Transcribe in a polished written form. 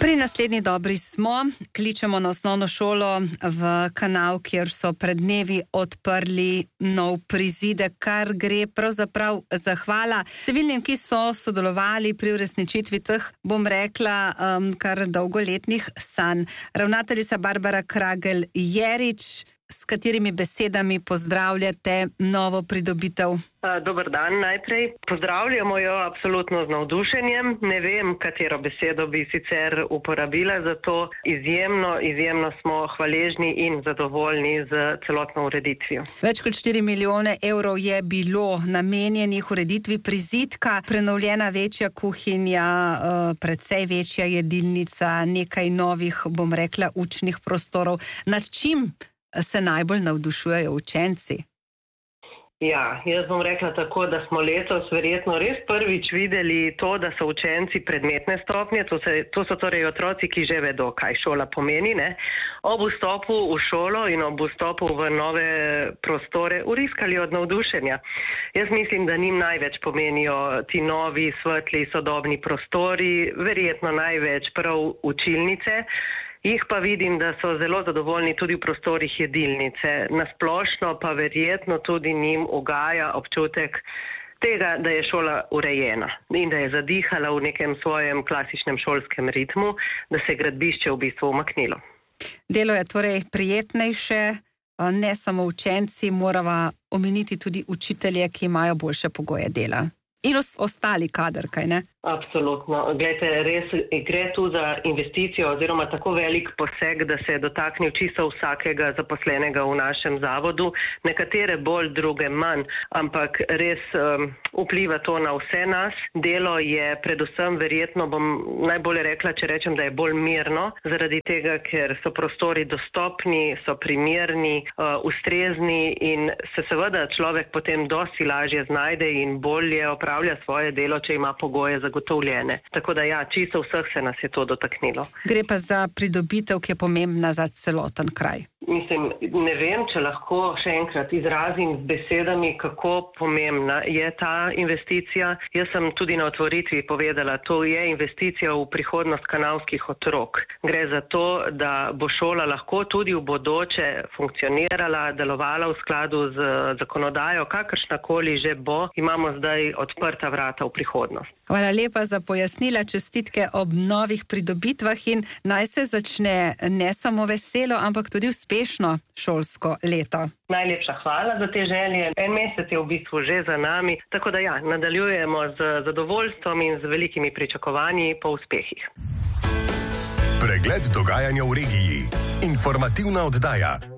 Pri naslednji dobri smo, kličemo na osnovno šolo v Kanal, kjer so pred dnevi odprli nov prizidek, kar gre pravzaprav zahvala številnim, ki so sodelovali pri uresničitvi teh, bom rekla, kar dolgoletnih sanj. Ravnateljica Barbara Kragelj-Jerič, s katerimi besedami pozdravljate novo pridobitev? Dober dan najprej. Pozdravljamo jo absolutno z navdušenjem. Ne vem, katero besedo bi sicer uporabila, zato izjemno smo hvaležni in zadovoljni z celotno ureditvijo. Več kot 4 milijone evrov je bilo namenjenih ureditvi prizidka, prenovljena večja kuhinja, precej večja jedilnica, nekaj novih, bom rekla, učnih prostorov. Nad čim se najbolj navdušujejo učenci? Ja, jaz bom rekla tako, da smo letos verjetno res prvič videli to, da so učenci predmetne stopnje, to so torej otroci, ki že vedo, kaj šola pomeni, ne? Ob vstopu v šolo in ob vstopu v nove prostore uriskali od navdušenja. Jaz mislim, da njim največ pomenijo ti novi, svetli, sodobni prostori, verjetno največ prav učilnice. Jih pa vidim, da so zelo zadovoljni tudi v prostorih jedilnice. Nasplošno pa verjetno tudi njim ugaja občutek tega, da je šola urejena in da je zadihala v nekem svojem klasičnem šolskem ritmu, da se je gradbišče v bistvu umaknilo. Delo je torej prijetnejše, ne samo učenci, morava omeniti tudi učitelje, ki imajo boljše pogoje dela. In ostali kader, kaj ne? Absolutno. Glejte, res gre tu za investicijo oziroma tako velik poseg, da se je dotaknil čisto vsakega zaposlenega v našem zavodu. Nekatere bolj, druge manj, ampak res vpliva to na vse nas. Delo je predvsem verjetno, bom najbolje rekla, če rečem, da je bolj mirno, zaradi tega, ker so prostori dostopni, so primerni, ustrezni in se seveda človek potem dosti lažje znajde in bolje opravlja svoje delo, če ima pogoje zagotovljene. Tako da ja, čisto vseh se nas je to dotaknilo. Gre pa za pridobitev, ki je pomembna za celoten kraj. Mislim, ne vem, če lahko še enkrat izrazim z besedami, kako pomembna je ta investicija. Jaz sem tudi na otvoritvi povedala, to je investicija v prihodnost kanalskih otrok. Gre za to, da bo šola lahko tudi v bodoče funkcionirala, delovala v skladu z zakonodajo, kakršnakoli že bo, imamo zdaj odprta vrata v prihodnost. Hvala lepa za pojasnila, čestitke ob novih pridobitvah in naj se začne ne samo veselo, ampak tudi uspešno šolsko leto. Najlepša hvala za te želje. En mesec je v bistvu že za nami, tako da ja, nadaljujemo z zadovoljstvom in z velikimi pričakovanji po uspehih. Pregled dogajanja v regiji. Informativna oddaja.